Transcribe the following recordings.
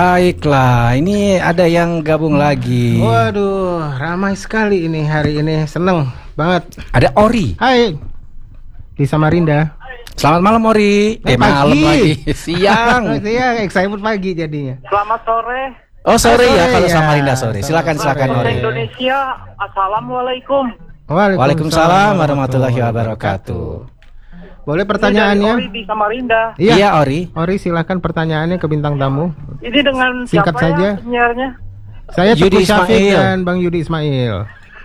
Baiklah, ini ada yang gabung lagi. Waduh, ramai sekali ini hari ini, seneng banget. Ada Ori. Hai, di Samarinda. Selamat malam Ori. Malam lagi. Siang. Siang, excited pagi jadinya. Selamat sore. Oh sore ya kalau ya. Samarinda sore. Silakan Ori. Indonesia, assalamualaikum. Waalaikumsalam warahmatullahi wabarakatuh. Boleh pertanyaannya? Ori di Samarinda. Iya Ori. Ori silakan pertanyaannya ke bintang tamu. Ini dengan Singkat siapa saja. ya penyiarnya? Saya Yudi Teguh Syafiq Ismail. dan Bang Yudi Ismail.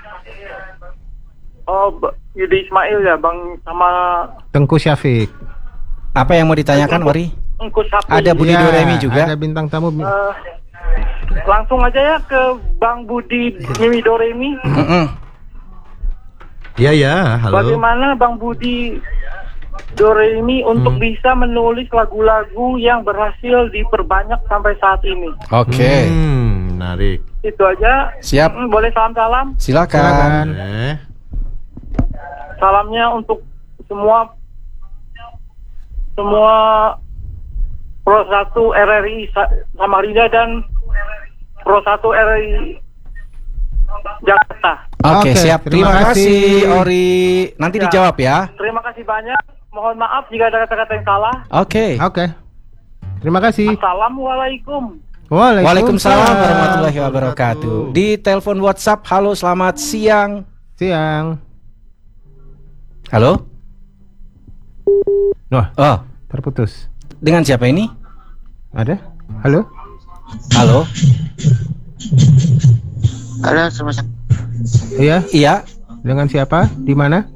Oh, Yudi Ismail ya, Bang, sama Tengku Syafiq. Apa yang mau ditanyakan Ori? Engku Sapi. Ada Budi Doremi juga. Ada bintang tamu. Langsung aja ya ke Bang Budi Mimi Doremi. Iya, halo. Bagaimana Bang Budi Doremi untuk bisa menulis lagu-lagu yang berhasil diperbanyak sampai saat ini? Oke. Menarik. Itu aja. Siap. Boleh salam-salam? Silakan. Salamnya untuk semua Pro 1 RRI Samarinda dan Pro 1 RRI Jakarta. Oke, siap. terima Terima kasih. kasih Ori. Nanti Ya. dijawab ya. Terima kasih banyak. Mohon maaf jika ada kata-kata yang salah. Oke. Oke. Terima kasih. Assalamualaikum. Waalaikumsalam warahmatullahi wabarakatuh. Di telepon WhatsApp, halo selamat siang. Siang. Halo? Wah, Oh, terputus. dengan siapa ini? Ada? Halo? Halo? Halo, selamat siang. Iya, Iya. dengan siapa? Di mana?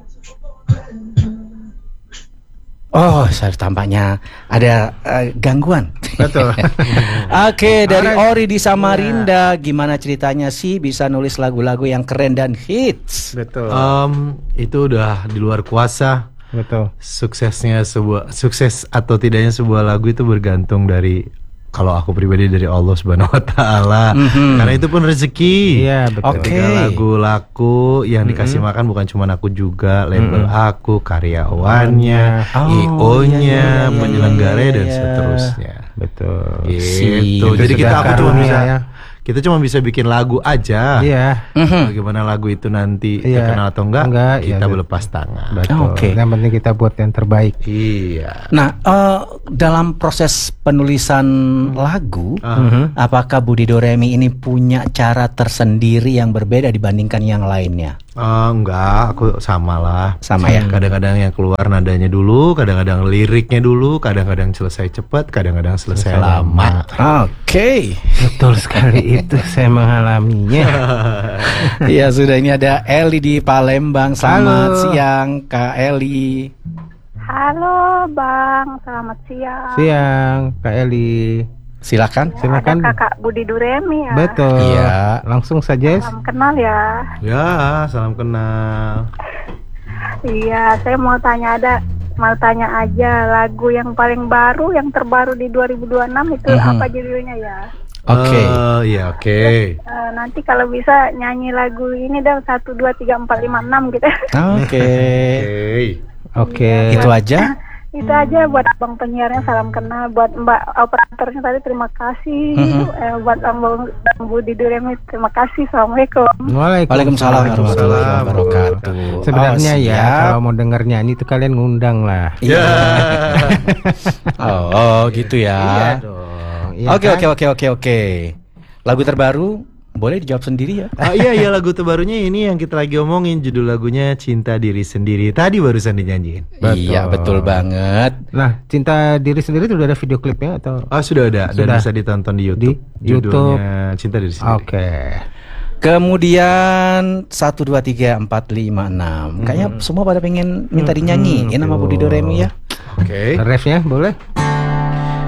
Oh, saya tampaknya ada gangguan. Betul. Oke, dari Alright. Ori di Samarinda, gimana ceritanya sih bisa nulis lagu-lagu yang keren dan hits? Betul. Itu udah di luar kuasa. Betul. Sukses atau tidaknya sebuah lagu itu bergantung dari, kalau aku pribadi, dari Allah Subhanahu wa taala. Karena itu pun rezeki. Iya, betul. Oke. Ketika lagu laku yang dikasih makan bukan cuma aku juga, label aku, karyawannya, Oh, IO-nya, iya, penyelenggaranya dan iya. seterusnya. Betul. Gitu. Itu Jadi sudah kita cuma bisa bikin lagu aja. Iya. Bagaimana lagu itu nanti Iya. terkenal atau enggak, Iya, kita betul. berlepas tangan. Betul. Oke. Yang penting kita buat yang terbaik. Iya. Nah, dalam proses penulisan lagu, apakah Budi Doremi ini punya cara tersendiri yang berbeda dibandingkan yang lainnya? Enggak, aku sama lah. Sama ya? Kadang-kadang yang keluar nadanya dulu, kadang-kadang liriknya dulu, kadang-kadang selesai cepat, kadang-kadang selesai lama. Oke. Betul sekali itu, saya mengalaminya. Ya sudah, ini ada Eli di Palembang. Selamat Halo. siang Kak Eli. Halo Bang, selamat siang. Siang, Kak Eli. Silakan. Silakan. Ada Kakak Budi Doremi ya. Betul. Iya. Langsung saja. Salam kenal ya. Ya, salam kenal. Iya, saya mau tanya aja lagu yang paling baru, yang terbaru di 2026 itu apa judulnya ya? Oke. Iya, oke. Nanti kalau bisa nyanyi lagu ini dong 1 2 3 4 5 6 gitu. Oke. Oke. Itu aja. Itu aja buat abang penyiarnya, salam kenal. Buat Mbak operatornya tadi terima kasih. Buat Bang Budi Doremi terima kasih. Assalamualaikum. Waalaikumsalam warahmatullahi wabarakatuh. Sebenarnya Oh, ya siap. kalau mau denger nyanyi itu kalian ngundang lah. Iya. Oh, gitu ya. Iya dong. Iya Oke, kan? oke. Lagu terbaru boleh dijawab sendiri ya. Iya, lagu terbarunya ini yang kita lagi omongin, judul lagunya Cinta Diri Sendiri. Tadi barusan dinyanyiin. Iya, betul banget. Nah, Cinta Diri Sendiri itu udah ada video klipnya atau? Sudah ada dan Sudah. bisa ditonton di YouTube. Di YouTube. Judulnya Cinta Diri Sendiri. Oke. Kemudian 1 2 3 4 5 6. Kayaknya semua pada pengen minta dinyanyiin nama Budi Doremi ya. Oke. Refnya boleh?